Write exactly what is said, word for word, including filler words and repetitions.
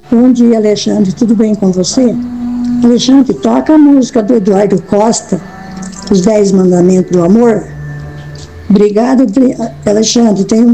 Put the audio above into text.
Bom dia, Alexandre, tudo bem com você? Alexandre, toca a música do Eduardo Costa, Os Dez Mandamentos do Amor. Obrigado, Alexandre, tenha um